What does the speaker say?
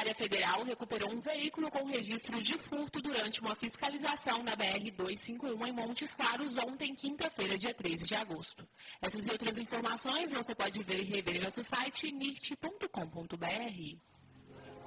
Rodoviária Federal recuperou um veículo com registro de furto durante uma fiscalização na BR-251 em Montes Claros ontem, quinta-feira, dia 13 de agosto. Essas e outras informações você pode ver e rever em nosso site nirte.com.br.